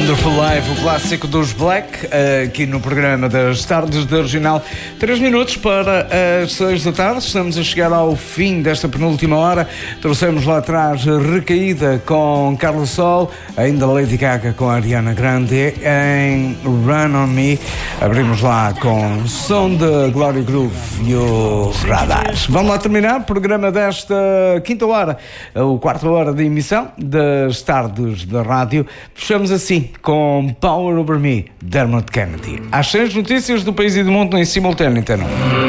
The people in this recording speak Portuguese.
Wonderful Life, o clássico dos Black, aqui no programa das tardes da Regional. 3 minutos para as 6 da tarde, estamos a chegar ao fim desta penúltima hora. Trouxemos lá atrás Recaída com Carlos Sol, ainda Lady Gaga com a Ariana Grande em Run On Me. Abrimos lá com o som de Glory Groove e os Radars. Vamos lá terminar o programa desta quinta hora, o quarta hora de emissão das tardes da rádio. Fechamos assim com Power Over Me, Dermot Kennedy. Às 6 notícias do país e do mundo em simultâneo, então não.